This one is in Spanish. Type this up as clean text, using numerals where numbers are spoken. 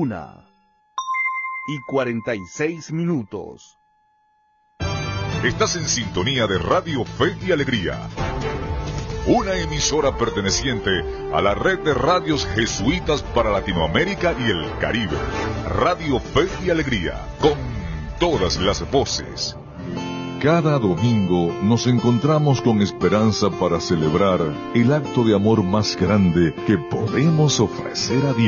1:46. Estás en sintonía de Radio Fe y Alegría, una emisora perteneciente a la red de radios jesuitas para Latinoamérica y el Caribe. Radio Fe y Alegría, con todas las voces. Cada domingo nos encontramos con esperanza para celebrar el acto de amor más grande que podemos ofrecer a Dios.